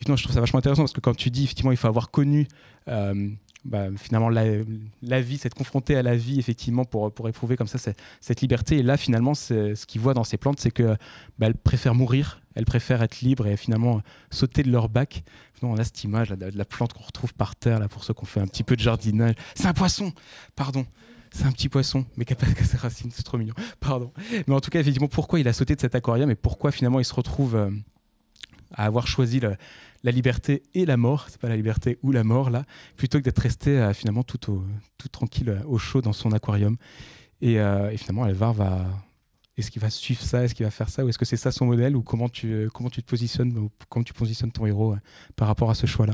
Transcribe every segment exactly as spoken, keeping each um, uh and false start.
non, je trouve ça vachement intéressant parce que quand tu dis effectivement il faut avoir connu euh, bah, finalement la, la vie, s'être confronté à la vie effectivement pour, pour éprouver comme ça cette, cette liberté. Et là finalement c'est, ce qu'ils voient dans ces plantes, c'est que bah, elles préfèrent mourir, elles préfèrent être libres et finalement sauter de leur bac. Non, on a cette image là, de la plante qu'on retrouve par terre là, pour ceux qui ont fait un petit peu de jardinage. C'est un poisson, pardon. C'est un petit poisson, mais qui a pas ses racines, c'est trop mignon. Pardon. Mais en tout cas, effectivement, pourquoi il a sauté de cet aquarium et pourquoi finalement il se retrouve euh, à avoir choisi le, la liberté et la mort, c'est pas la liberté ou la mort là, plutôt que d'être resté euh, finalement tout, au, tout tranquille euh, au chaud dans son aquarium. Et, euh, et finalement, Alvar va. Est-ce qu'il va suivre ça? Est-ce qu'il va faire ça? Ou est-ce que c'est ça son modèle? Ou comment tu, euh, comment tu te positionnes, ou comment tu positionnes ton héros euh, par rapport à ce choix-là?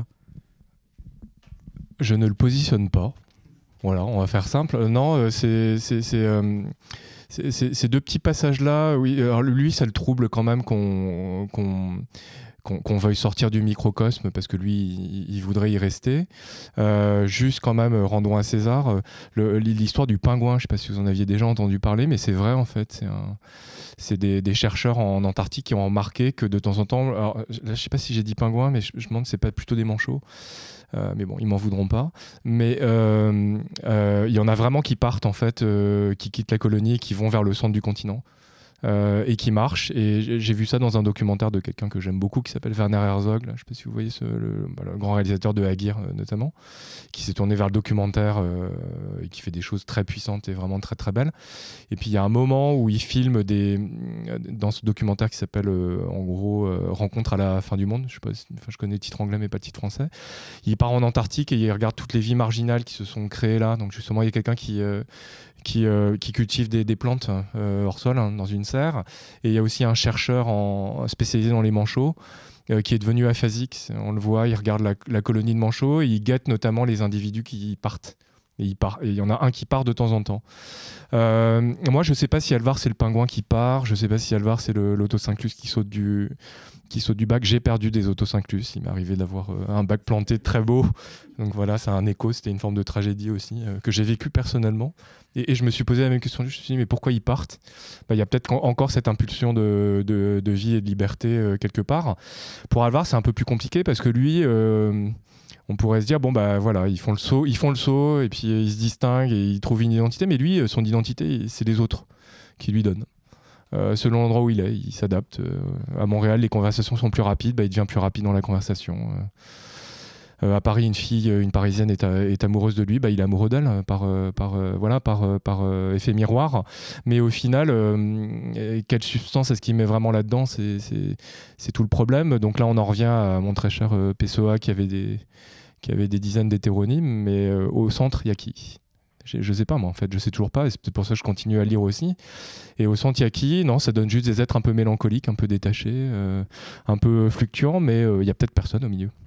Je ne le positionne pas. Voilà, on va faire simple. Non, c'est, c'est, c'est, euh, c'est, c'est, ces deux petits passages-là, oui, alors lui, ça le trouble quand même qu'on, qu'on, qu'on, qu'on veuille sortir du microcosme parce que lui, il, il voudrait y rester. Euh, juste quand même, rendons à César, le, l'histoire du pingouin, je ne sais pas si vous en aviez déjà entendu parler, mais c'est vrai en fait. C'est, un, c'est des, des chercheurs en Antarctique qui ont remarqué que de temps en temps, alors, là, je ne sais pas si j'ai dit pingouin, mais je, je me demande si ce n'est pas plutôt des manchots. Euh, mais bon, ils m'en voudront pas. Mais euh, euh, il y en a vraiment qui partent en fait, euh, qui quittent la colonie et qui vont vers le centre du continent. Euh, et qui marche. Et j'ai vu ça dans un documentaire de quelqu'un que j'aime beaucoup qui s'appelle Werner Herzog. Là. Je ne sais pas si vous voyez ce, le, bah, le grand réalisateur de Aguirre euh, notamment, qui s'est tourné vers le documentaire euh, et qui fait des choses très puissantes et vraiment très très belles. Et puis il y a un moment où il filme des, dans ce documentaire qui s'appelle euh, en gros euh, Rencontre à la fin du monde. Je sais pas, enfin, je connais le titre anglais mais pas le titre français. Il part en Antarctique et il regarde toutes les vies marginales qui se sont créées là. Donc justement il y a quelqu'un qui euh, Qui, euh, qui cultive des, des plantes euh, hors sol hein, dans une serre. Et il y a aussi un chercheur en, spécialisé dans les manchots euh, qui est devenu aphasique. On le voit, il regarde la, la colonie de manchots et il guette notamment les individus qui partent. Et il, part, et il y en a un qui part de temps en temps. Euh, moi, je ne sais pas si Alvar, c'est le pingouin qui part. Je ne sais pas si Alvar, c'est le, l'autosynchus qui saute du, qui saute du bac. J'ai perdu des autosynchus. Il m'est arrivé d'avoir euh, un bac planté très beau. Donc voilà, c'est un écho. C'était une forme de tragédie aussi euh, que j'ai vécu personnellement. Et, et je me suis posé la même question. Je me suis dit, mais pourquoi ils partent ? Bah, y a peut-être encore cette impulsion de, de, de vie et de liberté euh, quelque part. Pour Alvar, c'est un peu plus compliqué parce que lui... Euh, on pourrait se dire bon bah voilà, ils font le saut, ils font le saut et puis ils se distinguent et ils trouvent une identité, mais lui son identité c'est les autres qui lui donnent. Euh, selon l'endroit où il est, il s'adapte. Euh, à Montréal, les conversations sont plus rapides, bah, il devient plus rapide dans la conversation. Euh, euh, à Paris, une fille, une Parisienne est, à, est amoureuse de lui, bah, il est amoureux d'elle par euh, par euh, voilà par euh, par euh, effet miroir. Mais au final, euh, quelle substance est-ce qu'il met vraiment là-dedans ? C'est c'est c'est tout le problème. Donc là, on en revient à mon très cher euh, Pessoa qui avait des qui avait des dizaines d'hétéronymes, mais euh, au centre, il y a qui ? Je ne sais pas, moi, en fait. Je ne sais toujours pas, et c'est peut-être pour ça que je continue à lire aussi. Et au centre, il y a qui ? Non, ça donne juste des êtres un peu mélancoliques, un peu détachés, euh, un peu fluctuants, mais il euh, n'y a peut-être personne au milieu.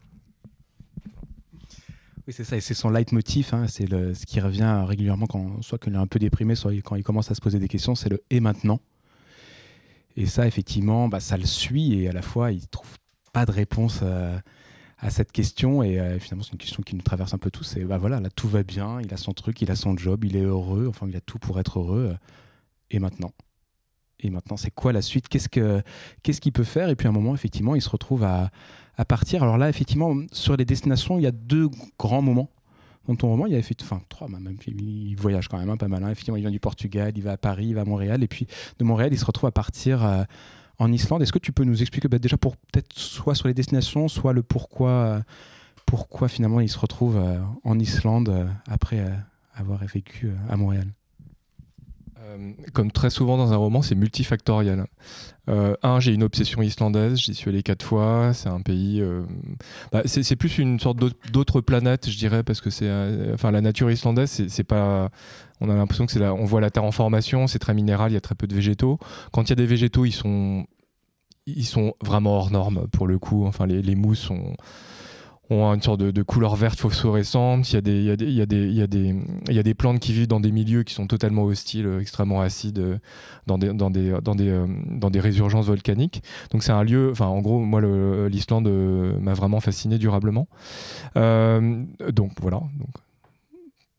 Oui, c'est ça, et c'est son leitmotiv, hein, c'est le, ce qui revient régulièrement, quand, soit quand il est un peu déprimé, soit quand il commence à se poser des questions, c'est le « et maintenant ». Et ça, effectivement, bah, ça le suit, et à la fois, il ne trouve pas de réponse euh, à cette question, et euh, finalement c'est une question qui nous traverse un peu tous, et bah voilà, là tout va bien, il a son truc, il a son job, il est heureux, enfin il a tout pour être heureux, et maintenant et maintenant c'est quoi la suite, qu'est-ce que qu'est-ce qu'il peut faire? Et puis à un moment effectivement il se retrouve à, à partir. Alors là effectivement sur les destinations il y a deux grands moments dans ton roman, il y a effectivement, enfin trois même, il voyage quand même hein, pas mal, hein. Effectivement il vient du Portugal, il va à Paris, il va à Montréal, et puis de Montréal il se retrouve à partir euh, en Islande. Est-ce que tu peux nous expliquer bah, déjà pour peut-être soit sur les destinations, soit le pourquoi, euh, pourquoi finalement il se retrouve euh, en Islande euh, après euh, avoir vécu euh, à Montréal? euh, Comme très souvent dans un roman, c'est multifactoriel. Euh, un, j'ai une obsession islandaise, j'y suis allé quatre fois. C'est un pays, euh, bah, c'est, c'est plus une sorte d'autre, d'autre planète, je dirais, parce que c'est, euh, enfin, la nature islandaise, c'est, c'est pas. On a l'impression que c'est là, on voit la terre en formation, c'est très minéral, il y a très peu de végétaux. Quand il y a des végétaux, ils sont, ils sont vraiment hors normes pour le coup. Enfin, les, les mousses sont, ont une sorte de, de couleur verte phosphorescente. Il y a des, il y a des, il y a des, il y a des, il y a des plantes qui vivent dans des milieux qui sont totalement hostiles, extrêmement acides, dans des, dans des, dans des, dans des résurgences volcaniques. Donc c'est un lieu. Enfin, en gros, moi, le, l'Islande m'a vraiment fasciné durablement. Euh, donc voilà. Donc,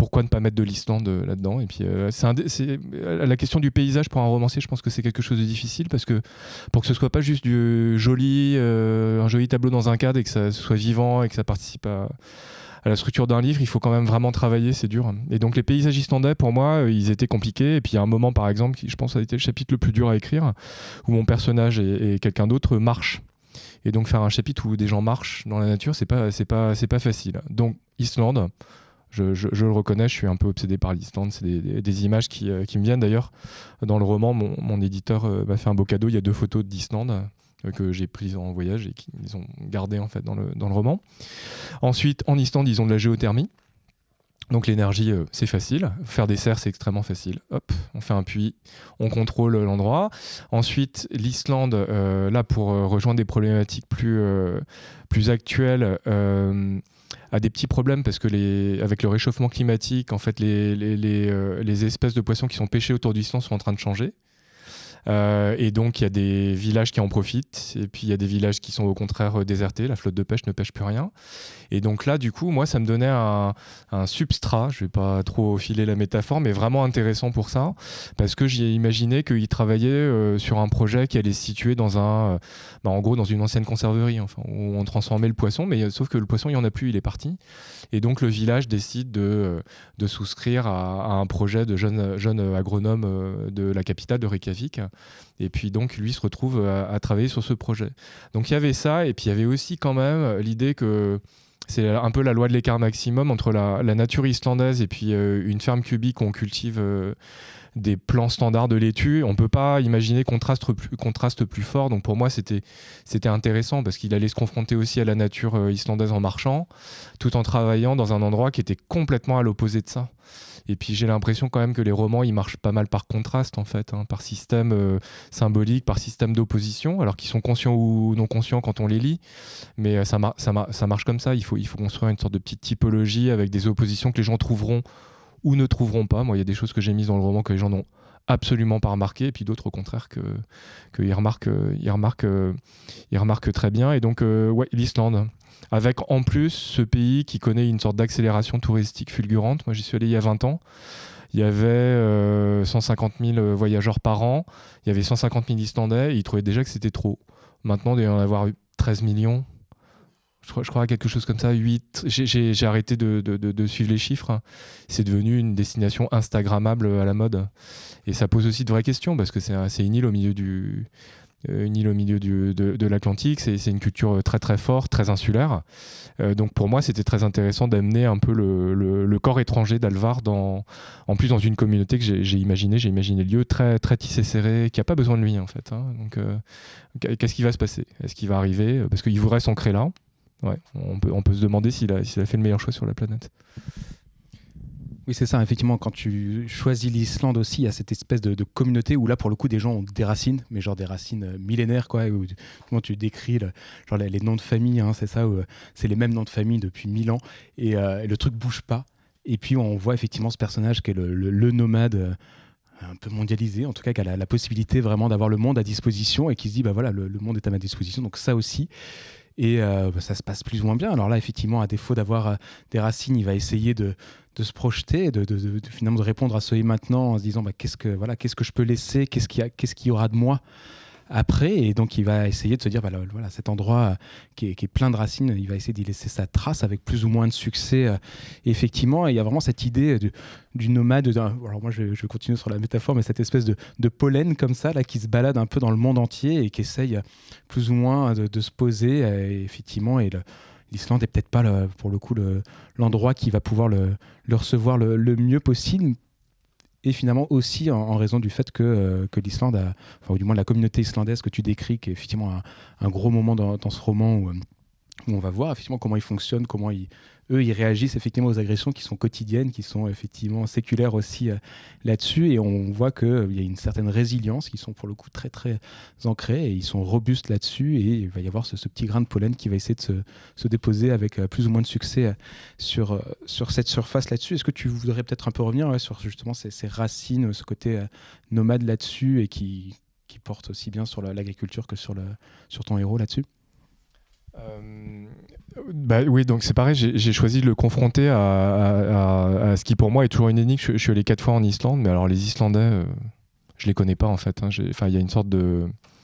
pourquoi ne pas mettre de l'Islande là-dedans. Et puis, euh, c'est un dé- c'est, la question du paysage pour un romancier, je pense que c'est quelque chose de difficile parce que pour que ce soit pas juste du joli, euh, un joli tableau dans un cadre et que ça soit vivant et que ça participe à, à la structure d'un livre, il faut quand même vraiment travailler, c'est dur. Et donc les paysages islandais, pour moi, euh, ils étaient compliqués. Et puis il y a un moment, par exemple, qui je pense a été le chapitre le plus dur à écrire, où mon personnage et, et quelqu'un d'autre marchent. Et donc faire un chapitre où des gens marchent dans la nature, c'est pas, c'est pas, c'est pas facile. Donc Islande, je, je, je le reconnais, je suis un peu obsédé par l'Islande. C'est des, des, des images qui, euh, qui me viennent d'ailleurs. Dans le roman, mon, mon éditeur euh, m'a fait un beau cadeau. Il y a deux photos d'Islande euh, que j'ai prises en voyage et qu'ils ont gardées en fait dans le, dans le roman. Ensuite, en Islande, ils ont de la géothermie. Donc l'énergie, euh, c'est facile. Faire des serres, c'est extrêmement facile. Hop, on fait un puits, on contrôle l'endroit. Ensuite, l'Islande, euh, là, pour euh, rejoindre des problématiques plus, euh, plus actuelles, euh, a des petits problèmes parce que les, avec le réchauffement climatique, en fait, les, les, les, euh, les espèces de poissons qui sont pêchées autour d'Islande sont en train de changer. Euh, et donc il y a des villages qui en profitent et puis il y a des villages qui sont au contraire désertés, la flotte de pêche ne pêche plus rien. Et donc là du coup moi ça me donnait un, un substrat, je vais pas trop filer la métaphore, mais vraiment intéressant pour ça parce que j'ai imaginé qu'il travaillait euh, sur un projet qui allait se situer dans un, euh, bah, en gros dans une ancienne conserverie, enfin, où on transformait le poisson, mais euh, sauf que le poisson il y en a plus, il est parti. Et donc le village décide de, de souscrire à, à un projet de jeunes jeune agronome euh, de la capitale de Reykjavik. Et puis donc lui se retrouve à, à travailler sur ce projet. Donc il y avait ça, et puis il y avait aussi quand même l'idée que c'est un peu la loi de l'écart maximum entre la, la nature islandaise et puis euh, une ferme cubique où on cultive euh, des plants standards de laitue. On ne peut pas imaginer contraste plus, contraste plus fort. Donc pour moi, c'était, c'était intéressant parce qu'il allait se confronter aussi à la nature euh, islandaise en marchant, tout en travaillant dans un endroit qui était complètement à l'opposé de ça. Et puis j'ai l'impression quand même que les romans, ils marchent pas mal par contraste, en fait, hein, par système euh, symbolique, par système d'opposition, alors qu'ils sont conscients ou non conscients quand on les lit. Mais euh, ça, mar- ça, mar- ça marche comme ça. Il faut, il faut construire une sorte de petite typologie avec des oppositions que les gens trouveront ou ne trouveront pas. Moi, il y a des choses que j'ai mises dans le roman que les gens n'ont absolument pas remarqué, et puis d'autres au contraire que, que ils remarquent, euh, ils remarquent, euh, ils remarquent très bien. Et donc, euh, ouais, l'Islande, avec en plus ce pays qui connaît une sorte d'accélération touristique fulgurante. Moi, j'y suis allé il y a vingt ans. Il y avait euh, cent cinquante mille voyageurs par an. Il y avait cent cinquante mille Islandais, et ils trouvaient déjà que c'était trop. Maintenant, il y en avoir eu treize millions. Je crois, je crois à quelque chose comme ça, huit. J'ai, j'ai, j'ai arrêté de, de, de, de suivre les chiffres. C'est devenu une destination instagrammable à la mode. Et ça pose aussi de vraies questions, parce que c'est, un, c'est une île au milieu du... une île au milieu du, de, de l'Atlantique, c'est, c'est une culture très très forte, très insulaire. Euh, donc pour moi, c'était très intéressant d'amener un peu le, le, le corps étranger d'Alvar, dans, en plus dans une communauté que j'ai, j'ai imaginé, j'ai imaginé le lieu très, très tissé serré, qui n'a pas besoin de lui en fait. Hein. Donc euh, qu'est-ce qui va se passer ? Est-ce qu'il va arriver ? Parce qu'il voudrait s'ancrer là. Ouais, on peut, on peut se demander s'il a, s'il a fait le meilleur choix sur la planète. Oui, c'est ça. Effectivement, quand tu choisis l'Islande aussi, il y a cette espèce de, de communauté où là, pour le coup, des gens ont des racines, mais genre des racines millénaires, quoi. Où, comment tu décris le, genre les, les noms de famille, hein, c'est ça, où, c'est les mêmes noms de famille depuis mille ans, et, euh, et le truc bouge pas. Et puis on voit effectivement ce personnage qui est le, le, le nomade. Euh, un peu mondialisé, en tout cas qui a la, la possibilité vraiment d'avoir le monde à disposition et qui se dit bah voilà, le, le monde est à ma disposition, donc ça aussi. Et euh, bah, ça se passe plus ou moins bien. Alors là, effectivement, à défaut d'avoir euh, des racines, il va essayer de, de se projeter, de, de, de, de finalement de répondre à ce et maintenant en se disant bah, qu'est-ce que voilà, qu'est-ce que je peux laisser, qu'est-ce qu'il y a, qu'est-ce qu'il y aura de moi après. Et donc il va essayer de se dire bah, là, voilà, cet endroit qui est, qui est plein de racines, il va essayer d'y laisser sa trace avec plus ou moins de succès. Euh, effectivement, et il y a vraiment cette idée du, du nomade. De, alors moi, je vais, je vais continuer sur la métaphore, mais cette espèce de, de pollen comme ça, là, qui se balade un peu dans le monde entier et qui essaye plus ou moins de, de se poser. Et effectivement, et le, l'Islande est peut-être pas le, pour le coup le, l'endroit qui va pouvoir le, le recevoir le, le mieux possible. Et finalement aussi en, en raison du fait que, euh, que l'Islande, a, enfin, ou du moins la communauté islandaise que tu décris, qui est effectivement un, un gros moment dans, dans ce roman où, où on va voir effectivement comment ils fonctionnent, comment ils, eux, ils réagissent effectivement aux agressions qui sont quotidiennes, qui sont effectivement séculaires aussi euh, là-dessus. Et on voit qu'il euh, y a une certaine résilience, qui sont pour le coup très très ancrés, et ils sont robustes là-dessus. Et il va y avoir ce, ce petit grain de pollen qui va essayer de se, se déposer avec euh, plus ou moins de succès euh, sur, euh, sur cette surface là-dessus. Est-ce que tu voudrais peut-être un peu revenir ouais, sur justement ces, ces racines, ce côté euh, nomade là-dessus, et qui, qui porte aussi bien sur la, l'agriculture que sur, le, sur ton héros là-dessus ? Euh, Bah oui, donc c'est pareil, j'ai, j'ai choisi de le confronter à, à, à, à ce qui pour moi est toujours une énigme. Je, je suis allé quatre fois en Islande, mais alors les Islandais, euh, je les connais pas en fait. Hein. Enfin, il y a une sorte de...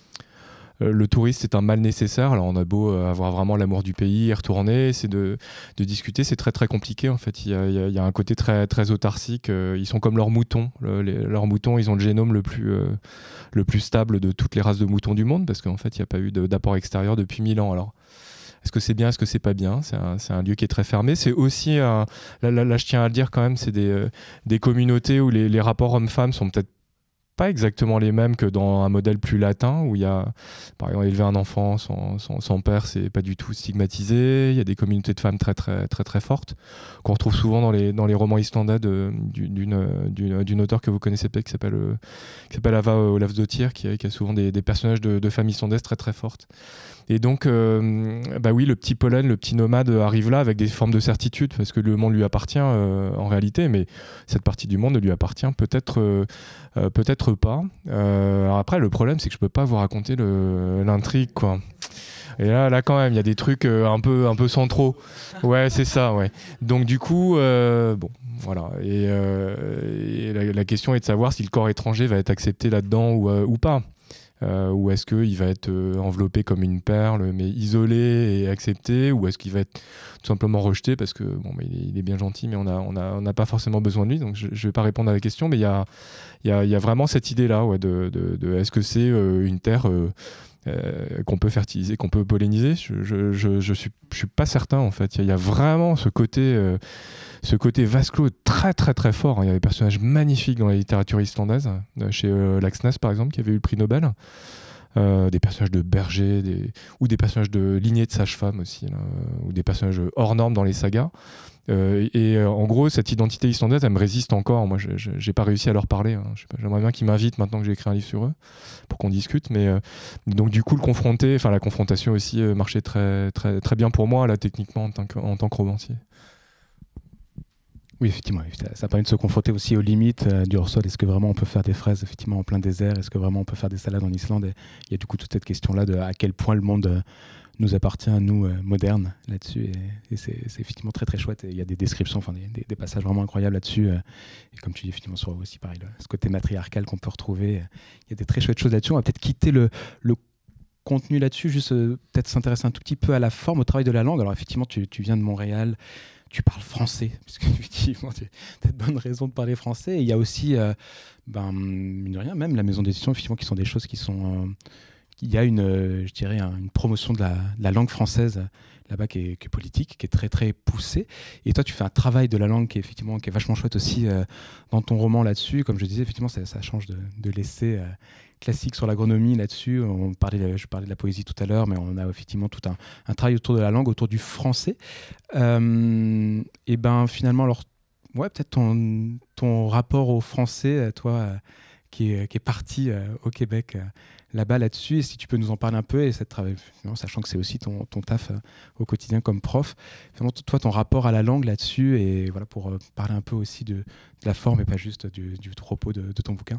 Euh, le touriste est un mal nécessaire. Alors on a beau euh, avoir vraiment l'amour du pays, y retourner, c'est de, de discuter, c'est très très compliqué en fait. Il y a, il y a, il y a un côté très, très autarcique. Euh, ils sont comme leurs moutons. Le, les, leurs moutons, ils ont le génome le plus, euh, le plus stable de toutes les races de moutons du monde parce qu'en fait, il n'y a pas eu de, d'apport extérieur depuis mille ans. Alors, est-ce que c'est bien, est-ce que c'est pas bien? C'est un, c'est un lieu qui est très fermé. C'est aussi, un, là, là, là, je tiens à le dire quand même, c'est des, euh, des communautés où les, les rapports hommes-femmes sont peut-être pas exactement les mêmes que dans un modèle plus latin où il y a, par exemple, élever un enfant sans, sans, sans père, c'est pas du tout stigmatisé. Il y a des communautés de femmes très très très très fortes qu'on retrouve souvent dans les dans les romans islandais de, d'une, d'une d'une auteure que vous connaissez peut-être qui s'appelle qui s'appelle Ava Ólafsdóttir, qui a, qui a souvent des, des personnages de, de femmes islandaises très très fortes. Et donc, euh, bah oui, le petit pollen, le petit nomade arrive là avec des formes de certitude parce que le monde lui appartient euh, en réalité, mais cette partie du monde ne lui appartient peut-être, euh, euh, peut-être pas. Euh, alors après, le problème, c'est que je peux pas vous raconter le, l'intrigue, quoi. Et là, là, quand même, il y a des trucs euh, un peu, un peu centraux. Ouais, c'est ça, ouais. Donc du coup, euh, bon, voilà. Et, euh, et la, la question est de savoir si le corps étranger va être accepté là-dedans ou, euh, ou pas. Euh, ou est-ce qu'il va être euh, enveloppé comme une perle, mais isolé et accepté, ou est-ce qu'il va être tout simplement rejeté parce que bon, bah, il, est, il est bien gentil, mais on n'a on a, on a pas forcément besoin de lui. Donc je ne vais pas répondre à la question, mais il y a, y, a, y a vraiment cette idée-là ouais, de, de, de est-ce que c'est euh, une terre euh, euh, qu'on peut fertiliser, qu'on peut polliniser. Je, je, je, je, suis, je suis pas certain en fait. Il y, y a vraiment ce côté... Euh, ce côté vase clos très très très fort. Il y a des personnages magnifiques dans la littérature islandaise, chez euh, Laxness par exemple, qui avait eu le prix Nobel. Euh, des personnages de bergers, des... ou des personnages de lignée de sages-femmes aussi, là, ou des personnages hors normes dans les sagas. Euh, et euh, en gros, cette identité islandaise, elle me résiste encore. Moi, je n'ai pas réussi à leur parler. Hein. Je sais pas, j'aimerais bien qu'ils m'invitent maintenant que j'ai écrit un livre sur eux pour qu'on discute. Mais euh, donc du coup, le confronter, enfin la confrontation aussi euh, marchait très très très bien pour moi là techniquement en tant que, en tant que romancier. Oui, effectivement, ça permet de se confronter aussi aux limites euh, du hors-sol. Est-ce que vraiment on peut faire des fraises effectivement en plein désert? Est-ce que vraiment on peut faire des salades en Islande? Et il y a du coup toute cette question-là de à quel point le monde euh, nous appartient à nous, euh, modernes, là-dessus. Et, et c'est, c'est effectivement très très chouette. Et il y a des descriptions, enfin des, des, des passages vraiment incroyables là-dessus. Euh, et comme tu dis, effectivement, sur aussi pareil, le, ce côté matriarcal qu'on peut retrouver. Euh, il y a des très chouettes choses là-dessus. On va peut-être quitter le, le contenu là-dessus, juste euh, peut-être s'intéresser un tout petit peu à la forme, au travail de la langue. Alors effectivement, tu, tu viens de Montréal. Tu parles français, parce qu'effectivement, tu as de bonnes raisons de parler français. Et il y a aussi, euh, ben, mine de rien, même la maison d'édition, effectivement, qui sont des choses qui sont... Euh, il y a une, euh, je dirais, un, une promotion de la, de la langue française là-bas qui est, qui est politique, qui est très, très poussée. Et toi, tu fais un travail de la langue qui est, effectivement, qui est vachement chouette aussi euh, dans ton roman là-dessus. Comme je disais, effectivement, ça, ça change de, de l'essai euh, classique sur l'agronomie là-dessus. On parlait, je parlais de la poésie tout à l'heure, mais on a effectivement tout un, un travail autour de la langue, autour du français. Euh, et ben finalement, alors, ouais, peut-être ton, ton rapport au français, toi, euh, qui, est, qui est parti euh, au Québec euh, là-bas là-dessus, et si tu peux nous en parler un peu, et cette, sachant que c'est aussi ton, ton taf euh, au quotidien comme prof, finalement, toi, ton rapport à la langue là-dessus, et voilà, pour euh, parler un peu aussi de, de la forme et pas juste du, du propos de, de ton bouquin.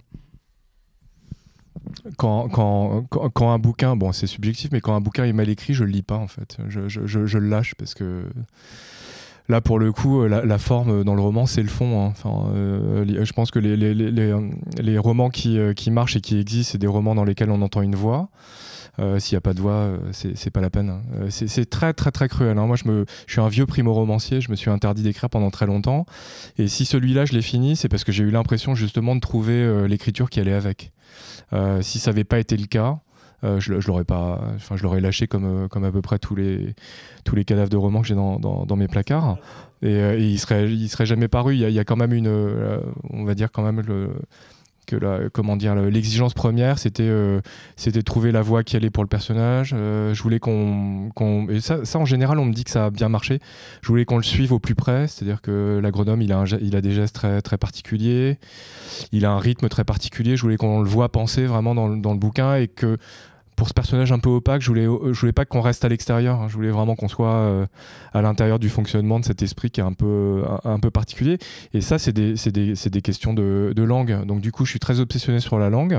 Quand, quand, quand, quand un bouquin, bon c'est subjectif, mais quand un bouquin est mal écrit, je le lis pas en fait. Je, je, je, je le lâche parce que là pour le coup, la, la forme dans le roman c'est le fond. Hein. Enfin, euh, je pense que les, les, les, les, les romans qui, qui marchent et qui existent, c'est des romans dans lesquels on entend une voix. Euh, s'il n'y a pas de voix, c'est, c'est pas la peine. Hein. C'est, c'est très très très cruel. Hein. Moi je, me, je suis un vieux primo-romancier, je me suis interdit d'écrire pendant très longtemps. Et si celui-là je l'ai fini, c'est parce que j'ai eu l'impression justement de trouver euh, l'écriture qui allait avec. Euh, si ça n'avait pas été le cas, euh, je, je l'aurais pas, enfin je l'aurais lâché comme comme à peu près tous les tous les cadavres de romans que j'ai dans dans, dans mes placards. Et, et il serait il serait jamais paru. Il y a, il y a quand même une, euh, on va dire quand même le que la, comment dire, l'exigence première, c'était, euh, c'était de trouver la voix qui allait pour le personnage. Euh, je voulais qu'on, qu'on et ça, ça, en général, on me dit que ça a bien marché. Je voulais qu'on le suive au plus près, c'est-à-dire que l'agronome, il a, un, il a des gestes très, très particuliers, il a un rythme très particulier. Je voulais qu'on le voit penser vraiment dans, dans le bouquin et que pour ce personnage un peu opaque, je voulais, je voulais pas qu'on reste à l'extérieur, hein. Je voulais vraiment qu'on soit euh, à l'intérieur du fonctionnement de cet esprit qui est un peu, un, un peu particulier. Et ça, c'est des, c'est des, c'est des questions de, de langue. Donc du coup, je suis très obsessionné sur la langue.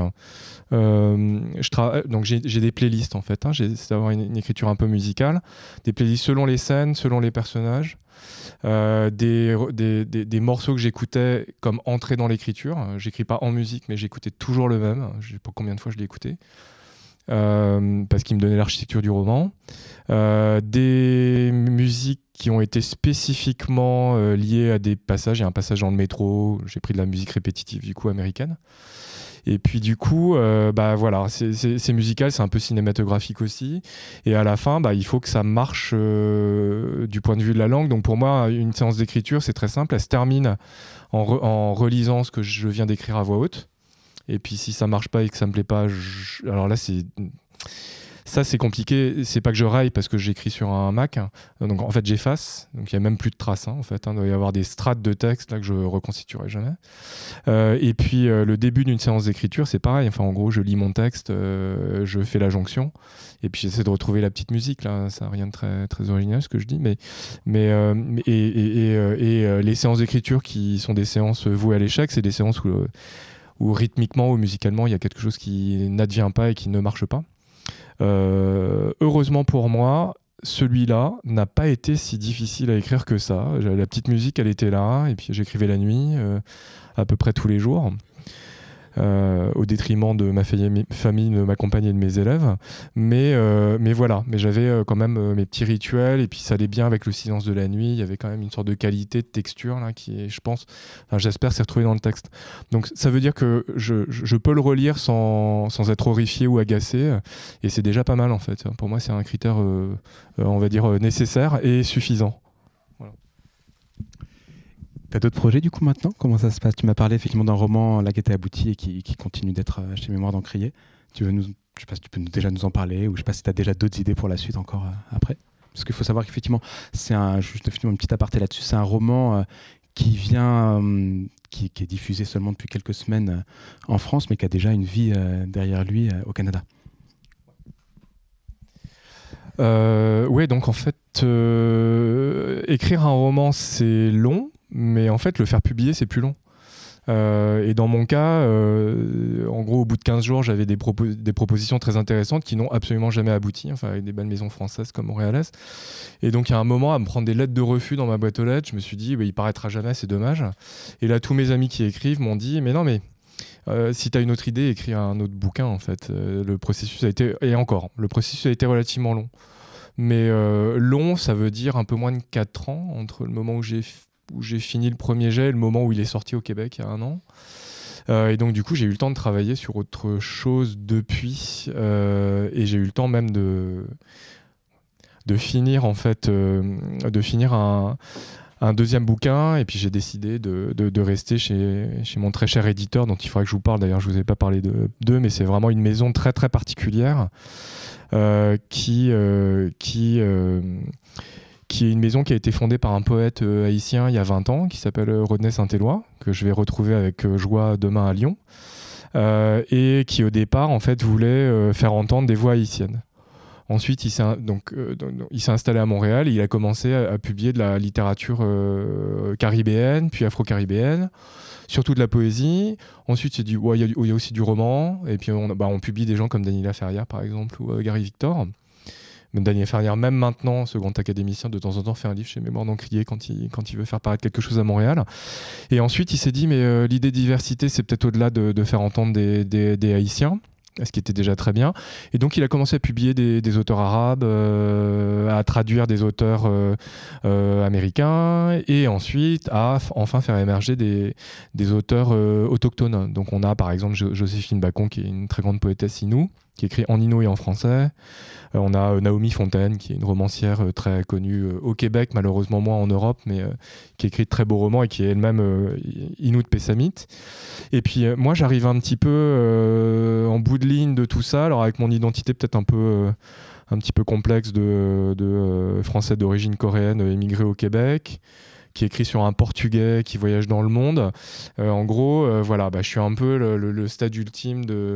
Euh, je tra... Donc j'ai, j'ai des playlists en fait, hein. J'essaie d'avoir une, une écriture un peu musicale, des playlists selon les scènes, selon les personnages. Euh, des, des, des, des morceaux que j'écoutais comme entrée dans l'écriture. J'écris pas en musique, mais j'écoutais toujours le même. Je sais pas combien de fois je l'ai écouté. Euh, parce qu'il me donnait l'architecture du roman. Euh, des musiques qui ont été spécifiquement euh, liées à des passages. Il y a un passage dans le métro, j'ai pris de la musique répétitive, du coup, américaine. Et puis du coup, euh, bah voilà, c'est, c'est, c'est musical, c'est un peu cinématographique aussi. Et à la fin, bah, il faut que ça marche euh, du point de vue de la langue. Donc pour moi, une séance d'écriture, c'est très simple. Elle se termine en, re- en relisant ce que je viens d'écrire à voix haute. Et puis si ça marche pas et que ça me plaît pas, je... alors là c'est ça c'est compliqué. C'est pas que je raille parce que j'écris sur un Mac, donc en fait j'efface. Donc il y a même plus de traces. Hein, en fait, hein. Il doit y avoir des strates de texte là que je reconstituerai jamais. Euh, et puis euh, le début d'une séance d'écriture, c'est pareil. Enfin en gros, je lis mon texte, euh, je fais la jonction, et puis j'essaie de retrouver la petite musique. Là, ça n'a rien de très très original ce que je dis, mais mais euh, et, et, et, et, et euh, les séances d'écriture qui sont des séances vouées à l'échec, c'est des séances où euh, où rythmiquement ou musicalement, il y a quelque chose qui n'advient pas et qui ne marche pas. Euh, heureusement pour moi, celui-là n'a pas été si difficile à écrire que ça. La petite musique, elle était là, et puis j'écrivais la nuit, euh, à peu près tous les jours. Euh, au détriment de ma famille, de ma compagne et de mes élèves. Mais, euh, mais voilà, mais j'avais euh, quand même euh, mes petits rituels, et puis ça allait bien avec le silence de la nuit. Il y avait quand même une sorte de qualité, de texture là, qui est, je pense, enfin, j'espère, s'est retrouvée dans le texte. Donc ça veut dire que je, je peux le relire sans, sans être horrifié ou agacé, et c'est déjà pas mal en fait. Pour moi, c'est un critère, euh, euh, on va dire, nécessaire et suffisant. T'as d'autres projets du coup maintenant? Comment ça se passe? Tu m'as parlé effectivement d'un roman là qui était abouti et qui, qui continue d'être euh, chez Mémoire d'Encrier. Tu veux nous, je sais pas si tu peux nous, déjà nous en parler, ou je sais pas si tu as déjà d'autres idées pour la suite encore euh, après. Parce qu'il faut savoir qu'effectivement, c'est un, juste effectivement une petite aparté là-dessus, c'est un roman euh, qui vient, euh, qui, qui est diffusé seulement depuis quelques semaines euh, en France, mais qui a déjà une vie euh, derrière lui euh, au Canada. Euh, ouais, donc en fait, euh, écrire un roman c'est long. Mais en fait, le faire publier, c'est plus long. Euh, et dans mon cas, euh, en gros, au bout de quinze jours, j'avais des, propos- des propositions très intéressantes qui n'ont absolument jamais abouti, enfin, avec des belles maisons françaises comme montréalaises. Et donc, il y a un moment, à me prendre des lettres de refus dans ma boîte aux lettres, je me suis dit, bah, il paraîtra jamais, c'est dommage. Et là, tous mes amis qui écrivent m'ont dit, mais non, mais euh, si tu as une autre idée, écris un autre bouquin, en fait. Euh, le processus a été, et encore, le processus a été relativement long. Mais euh, long, ça veut dire un peu moins de quatre ans entre le moment où j'ai où j'ai fini le premier jet et le moment où il est sorti au Québec il y a un an. Euh, et donc du coup, j'ai eu le temps de travailler sur autre chose depuis, euh, et j'ai eu le temps même de, de finir en fait, euh, de finir un, un deuxième bouquin, et puis j'ai décidé de, de, de rester chez, chez mon très cher éditeur, dont il faudrait que je vous parle, d'ailleurs je vous ai pas parlé de, d'eux, mais c'est vraiment une maison très très particulière, euh, qui... Euh, qui euh, qui est une maison qui a été fondée par un poète euh, haïtien il y a vingt ans, qui s'appelle euh, Rodney Saint-Éloi, que je vais retrouver avec euh, joie demain à Lyon, euh, et qui au départ en fait voulait euh, faire entendre des voix haïtiennes. Ensuite, il s'est, donc, euh, donc, il s'est installé à Montréal et il a commencé à, à publier de la littérature euh, caribéenne, puis afro-caribéenne, surtout de la poésie. Ensuite, il ouais, y, y a aussi du roman, et puis on, bah, on publie des gens comme Daniela Ferrière, par exemple, ou euh, Gary Victor. Même Daniel Ferrière, même maintenant, ce grand académicien, de temps en temps fait un livre chez Mémoire d'Encrier quand il, quand il veut faire paraître quelque chose à Montréal. Et ensuite, il s'est dit, mais euh, l'idée de diversité, c'est peut-être au-delà de, de faire entendre des, des, des Haïtiens, ce qui était déjà très bien. Et donc, il a commencé à publier des, des auteurs arabes, euh, à traduire des auteurs euh, euh, américains, et ensuite à f- enfin faire émerger des, des auteurs euh, autochtones. Donc, on a par exemple Jo- Joséphine Bacon, qui est une très grande poétesse inou, qui écrit en inou et en français. Euh, on a euh, Naomi Fontaine, qui est une romancière euh, très connue euh, au Québec, malheureusement moins en Europe, mais euh, qui écrit de très beaux romans et qui est elle-même euh, inou de Pessamit. Et puis euh, moi, j'arrive un petit peu euh, en bout de ligne de tout ça, alors avec mon identité peut-être un peu, euh, un petit peu complexe de, de euh, français d'origine coréenne euh, émigré au Québec, qui écrit sur un portugais qui voyage dans le monde. Euh, en gros, euh, voilà, bah, je suis un peu le, le, le stade ultime de,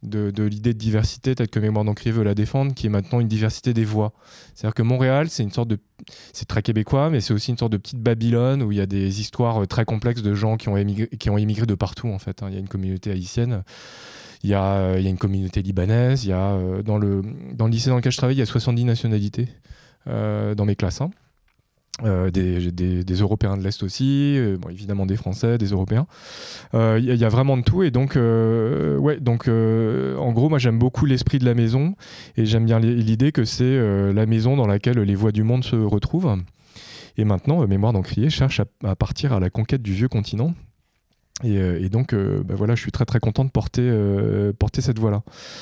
de, de l'idée de diversité telle que Mémoire d'Encrier veut la défendre, qui est maintenant une diversité des voix. C'est-à-dire que Montréal, c'est une sorte de, c'est très québécois, mais c'est aussi une sorte de petite Babylone où il y a des histoires très complexes de gens qui ont émigré, qui ont émigré de partout en fait. Il y a une communauté haïtienne, il y a, il y a une communauté libanaise, il y a euh, dans le dans le lycée dans lequel je travaille, il y a soixante-dix nationalités euh, dans mes classes. Hein. Euh, des, des, des Européens de l'Est aussi, euh, bon, évidemment des Français, des Européens. Il euh, y, y a vraiment de tout et donc, euh, ouais, donc euh, en gros, moi j'aime beaucoup l'esprit de la maison et j'aime bien l'idée que c'est euh, la maison dans laquelle les voix du monde se retrouvent. Et maintenant, euh, Mémoire d'Encrier cherche à, à partir à la conquête du vieux continent. Et, euh, et donc, euh, bah voilà, je suis très très content de porter, euh, porter cette voix-là.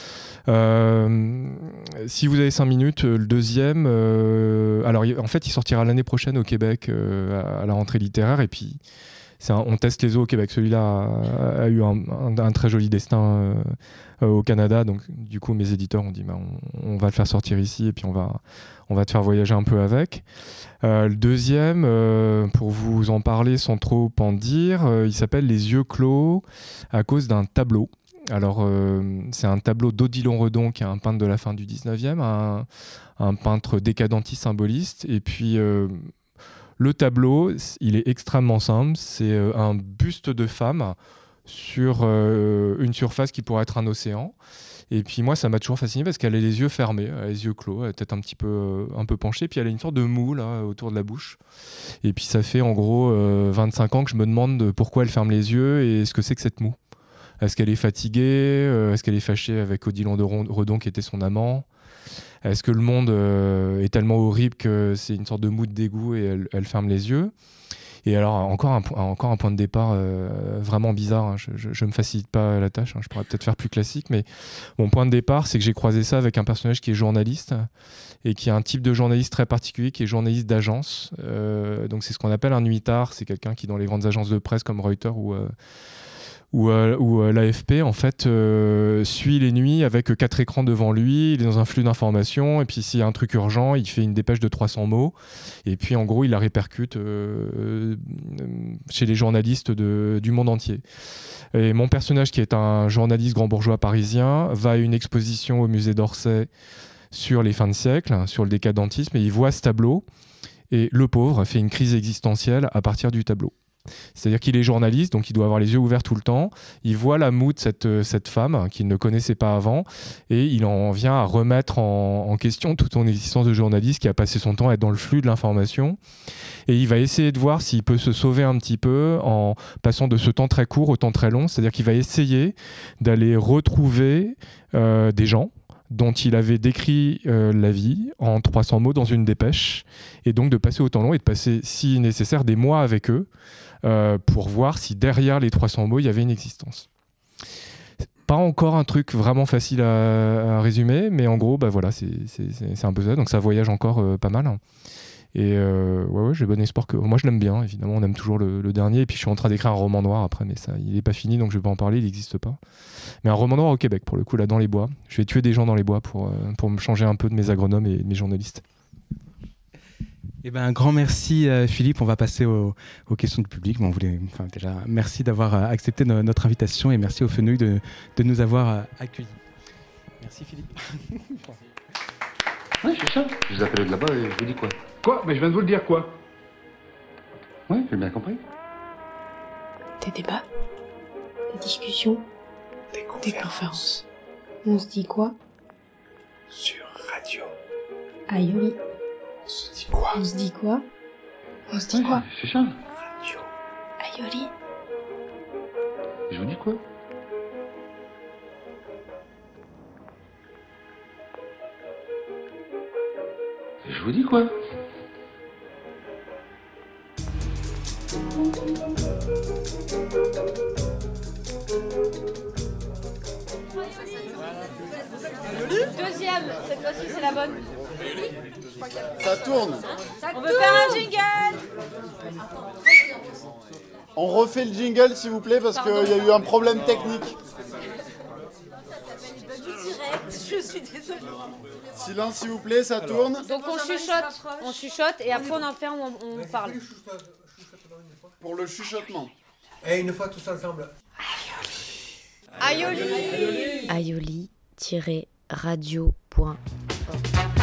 Euh, si vous avez cinq minutes, le deuxième, euh, alors en fait il sortira l'année prochaine au Québec euh, à, à la rentrée littéraire et puis c'est un, on teste les eaux au Québec. Celui-là a, a eu un, un, un très joli destin euh, euh, au Canada, donc du coup mes éditeurs ont dit bah, on, on va le faire sortir ici et puis on va, on va te faire voyager un peu avec. Euh, le deuxième, euh, pour vous en parler sans trop en dire, euh, il s'appelle Les yeux clos à cause d'un tableau. Alors, euh, c'est un tableau d'Odilon Redon, qui est un peintre de la fin du dix-neuvième, un, un peintre décadentiste symboliste. Et puis, euh, le tableau, il est extrêmement simple. C'est euh, un buste de femme sur euh, une surface qui pourrait être un océan. Et puis moi, ça m'a toujours fasciné parce qu'elle a les yeux fermés, elle a les yeux clos, elle est peut-être un petit peu, euh, un peu penchée. Puis elle a une sorte de moue là, autour de la bouche. Et puis ça fait en gros euh, vingt-cinq ans que je me demande pourquoi elle ferme les yeux et ce que c'est que cette moue. Est-ce qu'elle est fatiguée ? Est-ce qu'elle est fâchée avec Odilon de Redon qui était son amant ? Est-ce que le monde euh, est tellement horrible que c'est une sorte de moue de dégoût et elle, elle ferme les yeux ? Et alors, encore un, encore un point de départ euh, vraiment bizarre, hein. je ne me facilite pas la tâche, hein. Je pourrais peut-être faire plus classique, mais mon point de départ, c'est que j'ai croisé ça avec un personnage qui est journaliste et qui est un type de journaliste très particulier, qui est journaliste d'agence. Euh, donc c'est ce qu'on appelle un nuitard, c'est quelqu'un qui, dans les grandes agences de presse comme Reuters ou... Euh, où, euh, où euh, l'A F P en fait euh, suit les nuits avec quatre écrans devant lui, il est dans un flux d'informations et puis s'il y a un truc urgent, il fait une dépêche de trois cents mots et puis en gros il la répercute euh, euh, chez les journalistes de, du monde entier. Et mon personnage, qui est un journaliste grand bourgeois parisien, va à une exposition au musée d'Orsay sur les fins de siècle, sur le décadentisme, et il voit ce tableau et le pauvre fait une crise existentielle à partir du tableau. C'est-à-dire qu'il est journaliste, donc il doit avoir les yeux ouverts tout le temps. Il voit la moue de cette, cette femme qu'il ne connaissait pas avant et il en vient à remettre en, en question toute son existence de journaliste qui a passé son temps à être dans le flux de l'information. Et il va essayer de voir s'il peut se sauver un petit peu en passant de ce temps très court au temps très long. C'est-à-dire qu'il va essayer d'aller retrouver euh, des gens dont il avait décrit euh, la vie en trois cents mots dans une dépêche, et donc de passer au temps long et de passer, si nécessaire, des mois avec eux euh, pour voir si derrière les trois cents mots, il y avait une existence. Pas encore un truc vraiment facile à, à résumer, mais en gros, bah voilà, c'est, c'est, c'est un peu ça. Donc ça voyage encore euh, pas mal. Et euh, ouais, ouais, j'ai bon espoir que... Moi, je l'aime bien, évidemment. On aime toujours le, le dernier. Et puis, je suis en train d'écrire un roman noir après, mais ça, il n'est pas fini, donc je ne vais pas en parler, il n'existe pas. Mais un roman noir au Québec, pour le coup, là, dans les bois. Je vais tuer des gens dans les bois pour, euh, pour me changer un peu de mes agronomes et de mes journalistes. Eh ben, un grand merci, euh, Philippe. On va passer aux, aux questions du public. Bon, on voulait, enfin, déjà, merci d'avoir euh, accepté no- notre invitation et merci au Fenouil de, de nous avoir euh, accueillis. Merci, Philippe. Oui, c'est ça. Je vous appelle de là-bas et je vous dis quoi ? Quoi ? Mais je viens de vous le dire, quoi ? Oui, j'ai bien compris. Des débats, des discussions, des conférences. Des conférences. On se dit quoi ? Sur radio. Aïoli. On se dit quoi ? On se dit quoi ? On se dit Oui, quoi ? c'est ça. Radio. Aïoli. Je vous dis quoi ? Je vous dis quoi ? Deuxième, cette fois-ci c'est la bonne. Ça tourne. Ça On veut faire un jingle. On refait le jingle s'il vous plaît parce qu'il y a eu un problème technique. Je suis désolée. Silence s'il vous plaît, ça tourne. Donc on chuchote, on chuchote et après on en fait, on, on parle. Pour le chuchotement. Et une fois tous ensemble. Aïoli. Aioli. aioli-radio.com